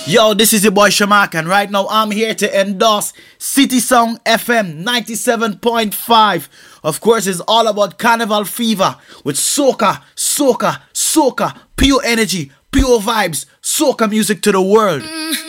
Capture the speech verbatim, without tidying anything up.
Yo, this is your boy Shamak, and right now I'm here to endorse City Song F M ninety-seven point five. Of course, it's all about Carnival Fever with soca, soca, soca, pure energy, pure vibes, soca music to the world.